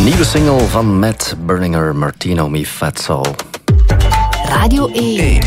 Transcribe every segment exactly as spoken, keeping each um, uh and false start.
Nieuwe single van Matt Berninger, Martino Mi Fazzo. Radio één.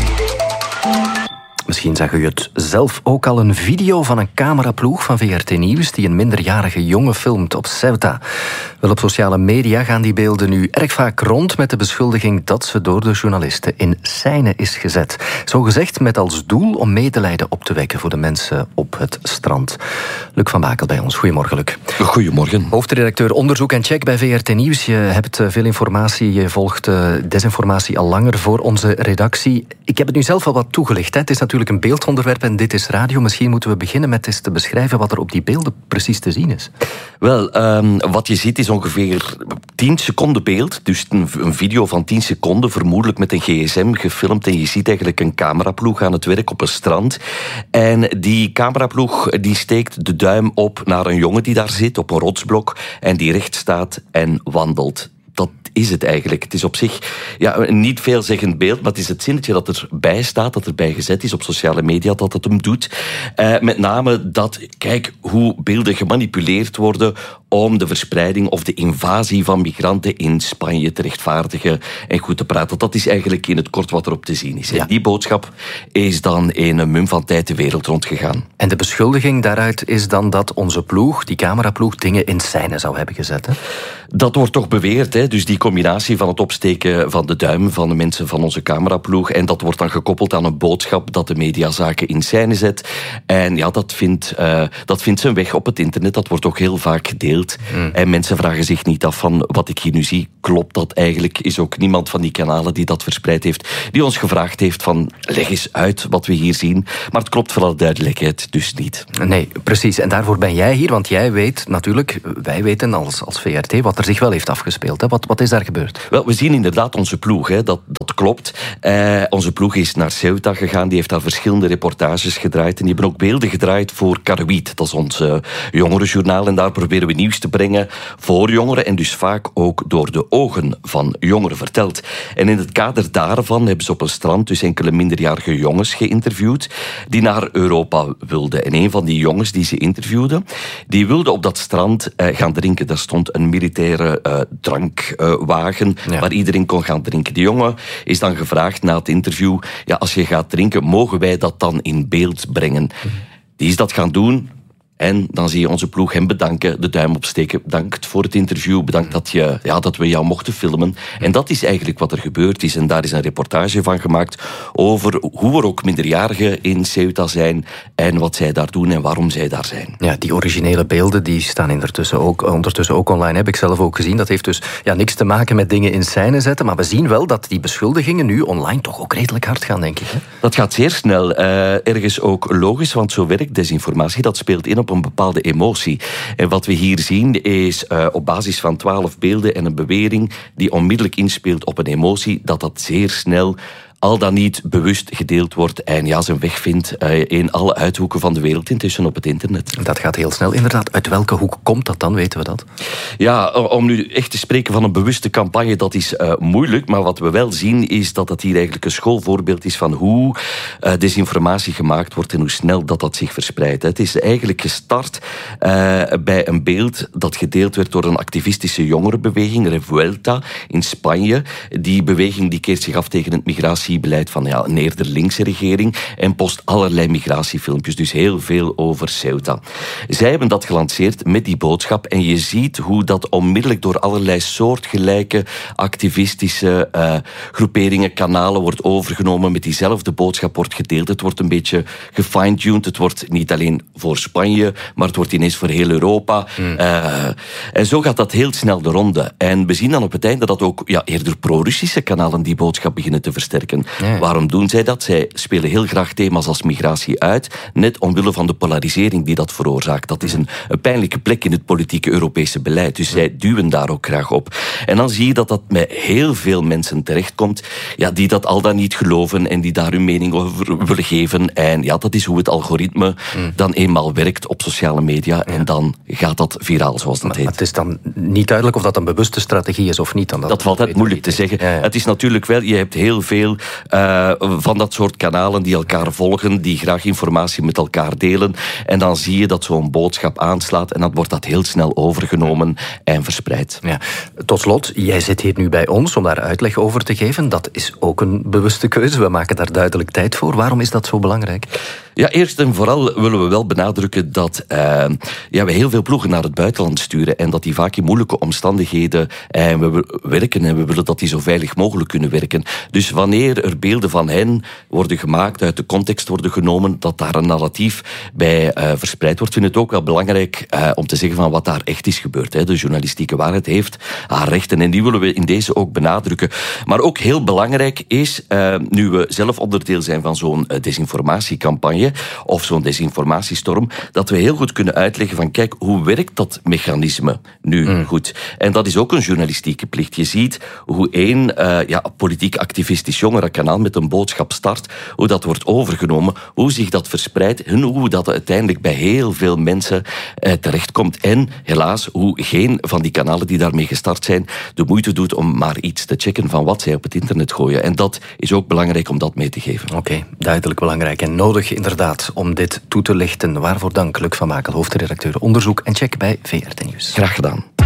Misschien zag u het zelf ook al, een video van een cameraploeg van V R T Nieuws die een minderjarige jongen filmt op Ceuta. Wel, op sociale media gaan die beelden nu erg vaak rond met de beschuldiging dat ze door de journalisten in scène is gezet. Zo gezegd met als doel om medelijden op te wekken voor de mensen op het strand. Luc van Bakel bij ons. Goedemorgen, Luc. Goedemorgen. Hoofdredacteur onderzoek en check bij V R T Nieuws. Je hebt veel informatie, je volgt desinformatie al langer voor onze redactie. Ik heb het nu zelf al wat toegelicht. Hè. Het is natuurlijk een beeldonderwerp en dit is radio. Misschien moeten we beginnen met eens te beschrijven wat er op die beelden precies te zien is. Wel, um, wat je ziet is ongeveer tien seconden beeld. Dus een, een video van tien seconden, vermoedelijk met een gsm gefilmd. En je ziet eigenlijk een cameraploeg aan het werk op een strand. En die cameraploeg die steekt de duim op naar een jongen die daar zit, op een rotsblok. En die recht staat en wandelt. Dat is het eigenlijk. Het is op zich ja, een niet veelzeggend beeld, maar het is het zinnetje dat erbij staat, dat erbij gezet is op sociale media, dat het hem doet. Uh, met name dat, kijk, hoe beelden gemanipuleerd worden om de verspreiding of de invasie van migranten in Spanje te rechtvaardigen en goed te praten. Dat is eigenlijk in het kort wat erop te zien is. Ja. En die boodschap is dan in een mum van tijd de wereld rondgegaan. En de beschuldiging daaruit is dan dat onze ploeg, die cameraploeg, dingen in scène zou hebben gezet, hè? Dat wordt toch beweerd, hè? Dus die combinatie van het opsteken van de duim van de mensen van onze cameraploeg, en dat wordt dan gekoppeld aan een boodschap dat de media zaken in scène zet. En ja, dat vindt, uh, dat vindt zijn weg op het internet. Dat wordt ook heel vaak gedeeld. Mm. En mensen vragen zich niet af van wat ik hier nu zie, klopt dat eigenlijk? Is ook niemand van die kanalen die dat verspreid heeft, die ons gevraagd heeft van leg eens uit wat we hier zien. Maar het klopt voor alle duidelijkheid dus niet. Nee, precies. En daarvoor ben jij hier, want jij weet natuurlijk, wij weten als, als V R T wat er zich wel heeft afgespeeld. Hè? Wat, wat is daar gebeurd? Wel, we zien inderdaad onze ploeg, hè. Dat, dat klopt. Eh, onze ploeg is naar Ceuta gegaan, die heeft daar verschillende reportages gedraaid en die hebben ook beelden gedraaid voor Carouit. Dat is ons uh, jongerenjournaal en daar proberen we nieuws te brengen voor jongeren en dus vaak ook door de ogen van jongeren verteld. En in het kader daarvan hebben ze op een strand dus enkele minderjarige jongens geïnterviewd die naar Europa wilden. En een van die jongens die ze interviewden, die wilde op dat strand uh, gaan drinken. Daar stond een militaire uh, drankwagen uh, ja. waar iedereen kon gaan drinken. Die jongen is dan gevraagd na het interview, ja, als je gaat drinken, mogen wij dat dan in beeld brengen? Die is dat gaan doen. En dan zie je onze ploeg hem bedanken, de duim opsteken. Bedankt voor het interview, bedankt dat, je, ja, dat we jou mochten filmen. En dat is eigenlijk wat er gebeurd is. En daar is een reportage van gemaakt over hoe er ook minderjarigen in Ceuta zijn en wat zij daar doen en waarom zij daar zijn. Ja, die originele beelden die staan ondertussen ook, ondertussen ook online, heb ik zelf ook gezien. Dat heeft dus ja, niks te maken met dingen in scène zetten. Maar we zien wel dat die beschuldigingen nu online toch ook redelijk hard gaan, denk ik. Hè? Dat gaat zeer snel. Uh, ergens ook logisch, want zo werkt desinformatie. Dat speelt in op een bepaalde emotie. En wat we hier zien is uh, op basis van twaalf beelden en een bewering die onmiddellijk inspeelt op een emotie, dat dat zeer snel al dan niet bewust gedeeld wordt en ja, zijn weg vindt uh, in alle uithoeken van de wereld intussen op het internet. Dat gaat heel snel, inderdaad. Uit welke hoek komt dat dan, weten we dat? Ja, om nu echt te spreken van een bewuste campagne, dat is uh, moeilijk, maar wat we wel zien is dat het hier eigenlijk een schoolvoorbeeld is van hoe uh, desinformatie gemaakt wordt en hoe snel dat dat zich verspreidt. Het is eigenlijk gestart uh, bij een beeld dat gedeeld werd door een activistische jongerenbeweging, Revuelta, in Spanje. Die beweging die keert zich af tegen het migratie beleid van ja, een eerder linkse regering en post allerlei migratiefilmpjes, dus heel veel over Ceuta. Zij hebben dat gelanceerd met die boodschap en je ziet hoe dat onmiddellijk door allerlei soortgelijke activistische uh, groeperingen, kanalen wordt overgenomen, met diezelfde boodschap wordt gedeeld. Het wordt een beetje gefine-tuned, het wordt niet alleen voor Spanje, maar het wordt ineens voor heel Europa. Hmm. Uh, en zo gaat dat heel snel de ronde. En we zien dan op het einde dat ook ja, eerder pro-Russische kanalen die boodschap beginnen te versterken. Ja. Waarom doen zij dat? Zij spelen heel graag thema's als migratie uit, net omwille van de polarisering die dat veroorzaakt. Dat is een, een pijnlijke plek in het politieke Europese beleid. Dus zij duwen daar ook graag op. En dan zie je dat dat met heel veel mensen terechtkomt, ja, die dat al dan niet geloven en die daar hun mening over willen geven. En ja, dat is hoe het algoritme mm. dan eenmaal werkt op sociale media. Ja. En dan gaat dat viraal, zoals dat maar, heet. Maar het is dan niet duidelijk of dat een bewuste strategie is of niet. Dan dat dat valt uit moeilijk te zeggen. Ja, ja. Het is natuurlijk wel, je hebt heel veel uh, van dat soort kanalen die elkaar volgen, die graag informatie met elkaar delen. En dan zie je dat zo'n boodschap aanslaat en dan wordt dat heel snel overgenomen en verspreid. Ja. Tot slot, jij zit hier nu bij ons om daar uitleg over te geven. Dat is ook een bewuste keuze. We maken daar duidelijk tijd voor. Waarom is dat zo belangrijk? Ja, eerst en vooral willen we wel benadrukken dat uh, ja, we heel veel ploegen naar het buitenland sturen en dat die vaak in moeilijke omstandigheden uh, we werken en we willen dat die zo veilig mogelijk kunnen werken. Dus wanneer er beelden van hen worden gemaakt, uit de context worden genomen, dat daar een narratief bij uh, verspreid wordt, vind ik het ook wel belangrijk uh, om te zeggen van wat daar echt is gebeurd. Hè. De journalistieke waarheid heeft haar rechten en die willen we in deze ook benadrukken. Maar ook heel belangrijk is, uh, nu we zelf onderdeel zijn van zo'n uh, desinformatiecampagne of zo'n desinformatiestorm, dat we heel goed kunnen uitleggen van kijk, hoe werkt dat mechanisme nu mm. goed? En dat is ook een journalistieke plicht. Je ziet hoe één uh, ja, politiek activistisch jongerenkanaal met een boodschap start, hoe dat wordt overgenomen, hoe zich dat verspreidt en hoe dat uiteindelijk bij heel veel mensen uh, terechtkomt. En helaas, hoe geen van die kanalen die daarmee gestart zijn de moeite doet om maar iets te checken van wat zij op het internet gooien. En dat is ook belangrijk om dat mee te geven. Oké, okay, duidelijk belangrijk en nodig inderdaad om dit toe te lichten. Waarvoor dank, Luc van Makel, hoofdredacteur onderzoek en check bij V R T Nieuws. Graag gedaan.